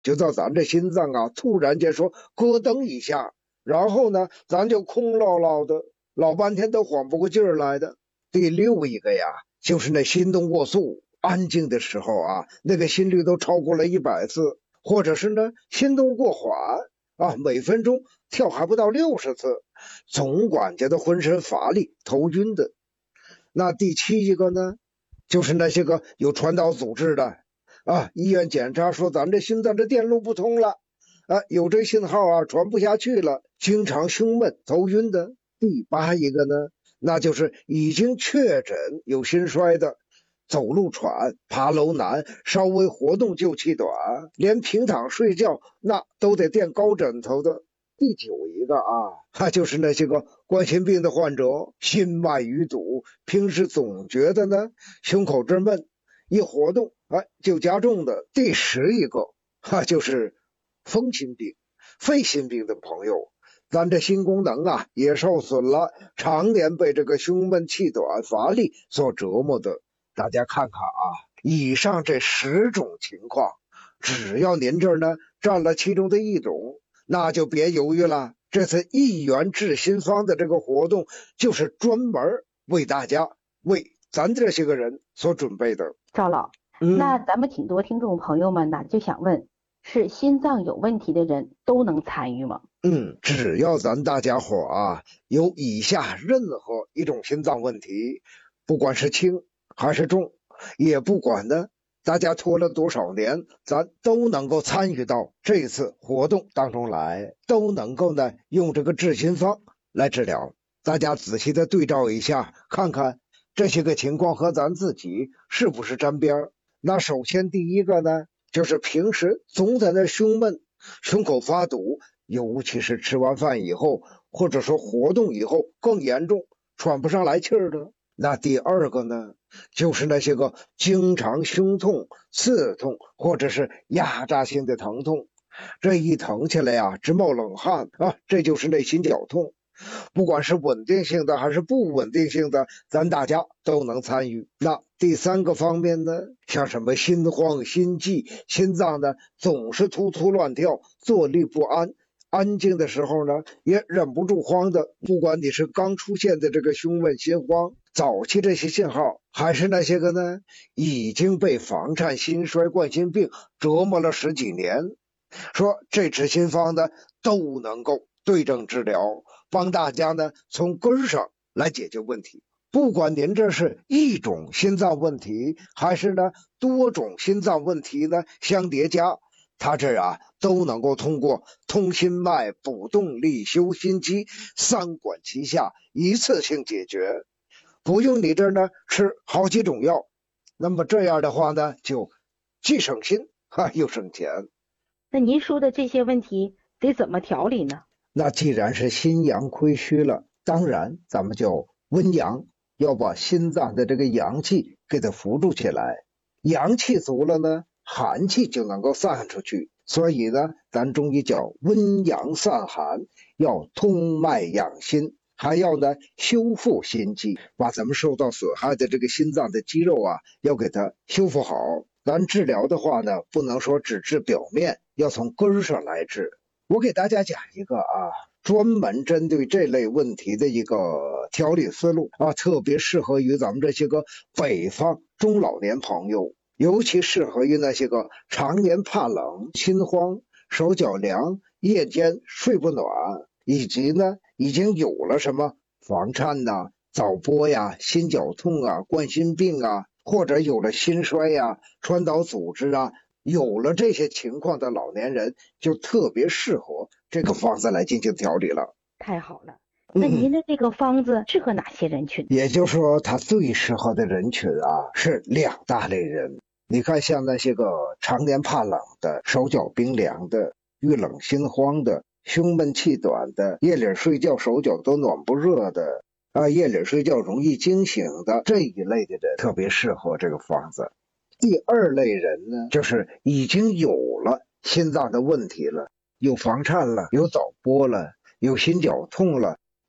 就到咱这心脏啊，突然间说咯噔一下，然后呢，咱就空落落的，老半天都缓不过劲儿来的。第六一个呀，就是那心动过速，安静的时候啊，那个心率都超过了100次，或者是呢，心动过缓啊，每分钟跳还不到60次，总管觉得浑身乏力、头晕的。那第七一个呢，就是那些个有传导阻滞的啊，医院检查说咱这心脏这电路不通了啊，有这信号啊，传不下去了，经常胸闷、头晕的。第八一个呢，那就是已经确诊有心衰的，走路喘，爬楼难，稍微活动就气短，连平躺睡觉那都得垫高枕头的。第九一个啊，就是那些个冠心病的患者，心脉淤堵，平时总觉得呢胸口直闷，一活动就加重的。第十一个就是风心病、肺心病的朋友，咱这心功能啊也受损了，常年被这个胸闷气短、乏力所折磨的。大家看看啊，以上这10种情况，只要您这儿呢占了其中的一种，那就别犹豫了。这次1元治心方的这个活动，就是专门为大家、为咱这些个人所准备的。 赵老，那咱们挺多听众朋友们呢，就想问，是心脏有问题的人都能参与吗？ 只要咱大家伙啊有以下任何一种心脏问题，不管是轻还是重，也不管呢大家拖了多少年，咱都能够参与到这次活动当中来，都能够呢用这个治心方来治疗。大家仔细的对照一下，看看这些个情况和咱自己是不是沾边。那首先第一个呢，就是平时总在那胸闷、胸口发堵，尤其是吃完饭以后，或者说活动以后更严重，喘不上来气儿的。那第二个呢，就是那些个经常胸痛、刺痛或者是压榨性的疼痛，这一疼起来呀，直冒冷汗啊，这就是那心绞痛。不管是稳定性的还是不稳定性的，咱大家都能参与。那第三个方面呢，像什么心慌、心悸，心脏呢总是突突乱跳，坐立不安，安静的时候呢也忍不住慌的。不管你是刚出现的这个胸闷心慌，早期这些信号，还是那些个呢已经被房颤、心衰、冠心病折磨了10几年，说这支心方呢都能够对症治疗，帮大家呢从根上来解决问题。不管您这是一种心脏问题，还是呢多种心脏问题呢相叠加，它这都能够通过通心脉、补动力、修心肌3管齐下，一次性解决，不用你这呢吃好几种药。那么这样的话呢，就既省心又省钱。 那您说的这些问题得怎么调理呢？ 那既然是心阳亏虚了，当然咱们就温阳，要把心脏的这个阳气给它扶住起来。阳气足了呢，寒气就能够散出去。所以呢，咱中医叫温阳散寒，要通脉养心，还要呢修复心肌，把咱们受到损害的这个心脏的肌肉要给它修复好。咱治疗的话呢，不能说只治表面，要从根上来治。我给大家讲一个专门针对这类问题的一个调理思路特别适合于咱们这些个北方中老年朋友，尤其适合于那些个常年怕冷、心慌、手脚凉、夜间睡不暖，以及呢已经有了什么房颤早搏心绞痛冠心病或者有了心衰传导组织有了这些情况的老年人，就特别适合这个方子来进行调理了。 太好了，那您的这个方子适合哪些人群？ 也就是说，它最适合的人群是2大类人。你看，像那些个常年怕冷的、手脚冰凉的、遇冷心慌的、胸闷气短的、夜里睡觉手脚都暖不热的夜里睡觉容易惊醒的，这一类的人特别适合这个方子。第二类人呢，就是已经有了心脏的问题了，有房颤了，有早搏了，有心绞痛了，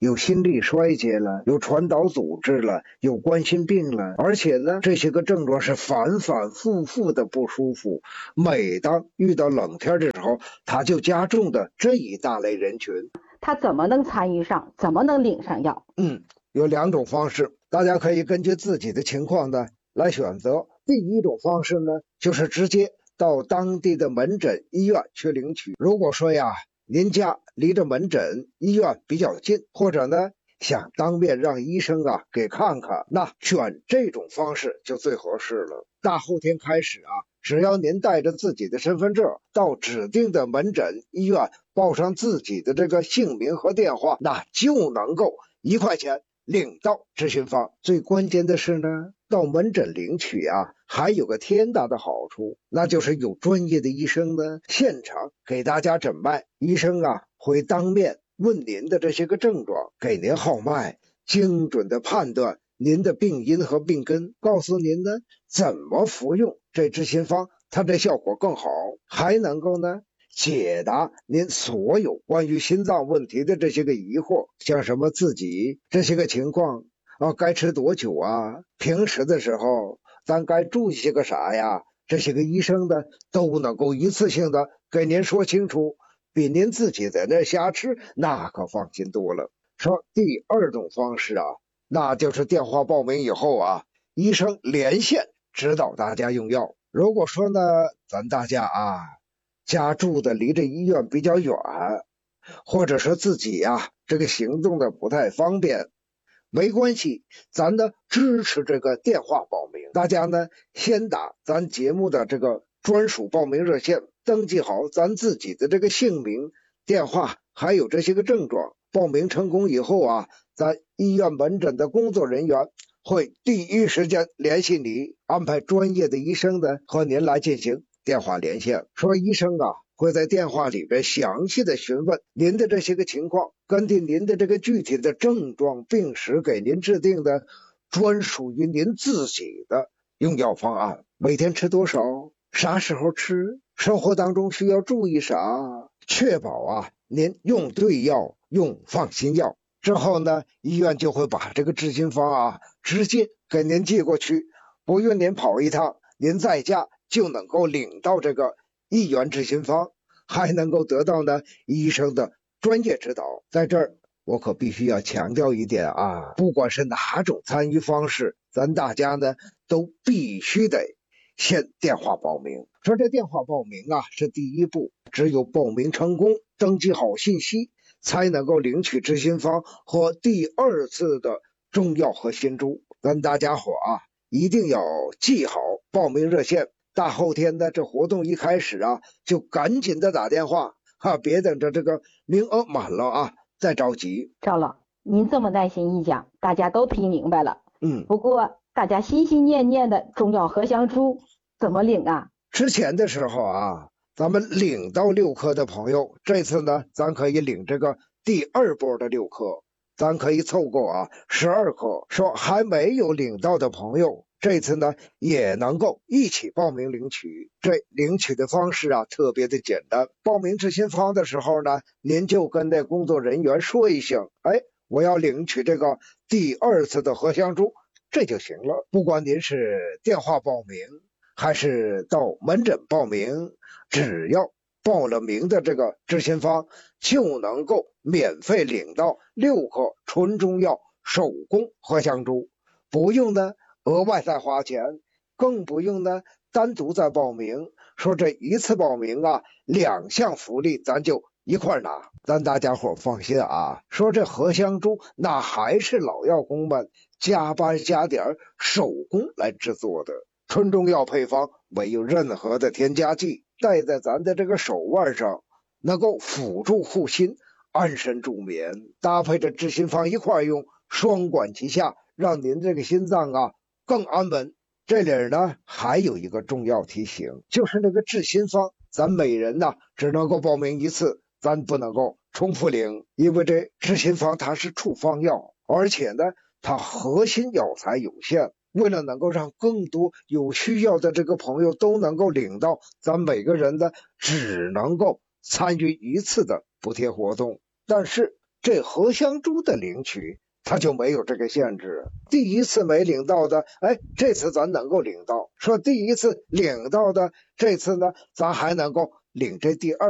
有心力衰竭了，有传导阻滞了，有冠心病了，而且呢，这些个症状是反反复复的不舒服，每当遇到冷天的时候，它就加重的这一大类人群， 他怎么能参与上，怎么能领上药？ 有2种方式，大家可以根据自己的情况呢来选择。第一种方式呢，就是直接到当地的门诊医院去领取。如果说呀，您家离着门诊医院比较近，或者呢想当面让医生给看看，那选这种方式就最合适了。大后天开始只要您带着自己的身份证到指定的门诊医院，报上自己的这个姓名和电话，那就能够1块钱领到执行方。最关键的是呢，到门诊领取还有个天大的好处，那就是有专业的医生呢现场给大家诊脉，医生会当面问您的这些个症状，给您号脉，精准的判断您的病因和病根，告诉您呢怎么服用这执行方，它的效果更好，还能够呢解答您所有关于心脏问题的这些个疑惑，像什么自己这些个情况该吃多久平时的时候咱该注意些个啥呀，这些个医生呢都能够一次性的给您说清楚，比您自己在那瞎吃那可放心多了。说第二种方式那就是电话报名以后医生连线指导大家用药。如果说呢咱大家家住的离这医院比较远，或者说自己这个行动的不太方便，没关系，咱呢支持这个电话报名。大家呢先打咱节目的这个专属报名热线，登记好咱自己的这个姓名、电话还有这些个症状。报名成功以后咱医院门诊的工作人员会第一时间联系你，安排专业的医生呢和您来进行电话连线。说医生会在电话里边详细的询问您的这些个情况，根据您的这个具体的症状病史，给您制定的专属于您自己的用药方案，每天吃多少，啥时候吃，生活当中需要注意啥，确保您用对药，用放心药。之后呢，医院就会把这个执行方直接给您寄过去，不用您跑一趟，您在家就能够领到这个1元执行方，还能够得到呢医生的专业指导。在这儿我可必须要强调一点不管是哪种参与方式，咱大家呢都必须得先电话报名。说这电话报名是第一步，只有报名成功，登记好信息，才能够领取执行方和第2次的中药和心珠。咱大家伙一定要记好报名热线，大后天的这活动一开始就赶紧的打电话别等着这个名额满了再着急。 赵老，您这么耐心一讲，大家都听明白了。不过大家心心念念的中药合香珠怎么领之前的时候咱们领到6颗的朋友，这次呢咱可以领这个第2波的6颗，咱可以凑够12颗。说还没有领到的朋友，这次呢也能够一起报名领取。这领取的方式特别的简单，报名执行方的时候呢，您就跟那工作人员说一声，我要领取这个第2次的合香珠，这就行了。不管您是电话报名还是到门诊报名，只要报了名的这个执行方，就能够免费领到6颗纯中药手工合香珠，不用呢额外再花钱，更不用呢单独再报名。说这一次报名2项福利咱就一块拿。咱大家伙放心说这合香珠那还是老药工们加班加点手工来制作的纯中药配方，没有任何的添加剂，戴在咱的这个手腕上，能够辅助护心，安神助眠，搭配着执行方一块用，双管齐下，让您这个心脏更安稳。这里呢还有一个重要提醒，就是那个执行方咱每人只能够报名1次，咱不能够重复领，因为这执行方它是处方药，而且呢它核心药材有限，为了能够让更多有需要的这个朋友都能够领到，咱每个人呢只能够参与1次的补贴活动。但是这合香珠的领取它就没有这个限制，第一次没领到的，这次咱能够领到，说第一次领到的，这次呢咱还能够领这第二